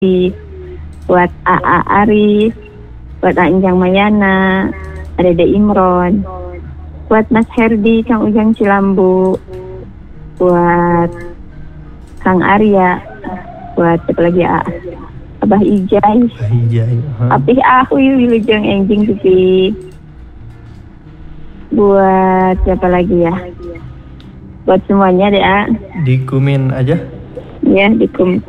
buat AA Arif, buat Anjang Mayana, Dede Imron, buat Mas Herdi, Kang Ujang Cilambu, buat Kang Arya, buat siapa lagi Abah Ijai, Apih Ahui, Wilujeng Enjing Pipi, buat siapa lagi ya? Buat semuanya deh Dikumin aja? Ya, dikum.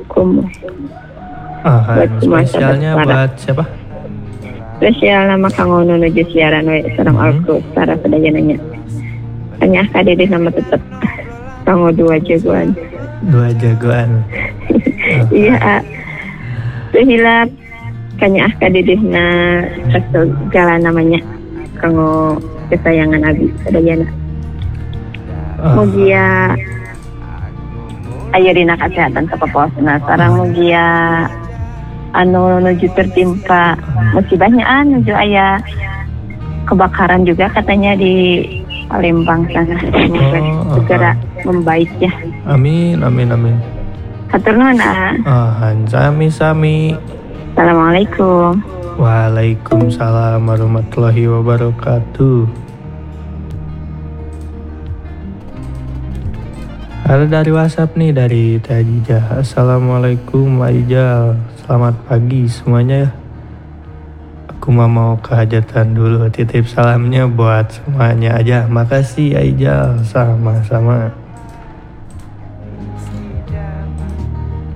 Spesialnya buat siapa? Spesial nama Kang Ono nuju siaran sareng Alku Tara sedayananya. Hanya kadede nama tetep Kang 2 jagoan. 2 jagoan. Iya. Sehilap kanya kadede na segala namanya Kang kesayangan Abi sedayana. Mugia ayo dina kesehatan kepaposna sareng mugia anu nuju tertimpa musibahnya nuju aya kebakaran juga katanya di Palembang sana. Segera membaik ya. Amin. Hatur nuhun. Sami. Assalamualaikum. Waalaikumsalam warahmatullahi wabarakatuh. Ada dari WhatsApp nih dari Tajijah. Assalamualaikum Aijal. Selamat pagi semuanya ya. Aku mau ke hajatan dulu. Titip salamnya buat semuanya aja. Makasih Aijal. Sama-sama.